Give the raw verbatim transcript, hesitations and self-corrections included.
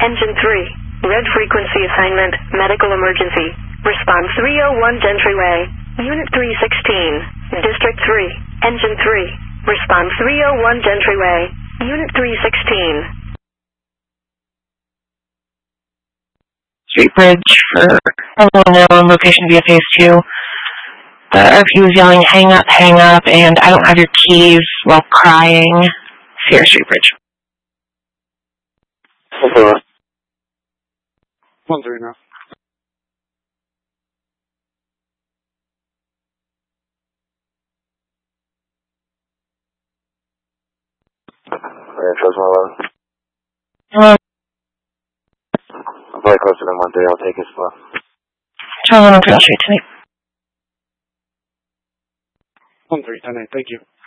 Engine three. Red frequency assignment, medical emergency. Response three oh one Gentry Way. Unit three sixteen. District three. Engine three. Response three oh one Gentry Way. Unit three sixteen. Street Bridge for unknown location via phase two. The R P was yelling, hang up, hang up, and I don't have your keys while crying. Sierra Street Bridge. Okay. One three now. Yeah, trust my love. Hello. I'm probably closer than one three. I'll take it slow. Charlie one oh three, I'll shoot tonight. One three ten eight. Thank you.